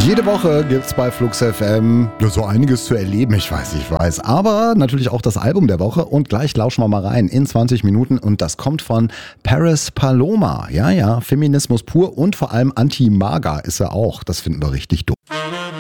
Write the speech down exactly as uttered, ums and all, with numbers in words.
Jede Woche gibt's bei Flux F M ja, so einiges zu erleben, ich weiß, ich weiß. Aber natürlich auch das Album der Woche und gleich lauschen wir mal rein in zwanzig Minuten und das kommt von Paris Paloma. Ja, ja, Feminismus pur und vor allem Anti-Mager ist er auch. Das finden wir richtig doof.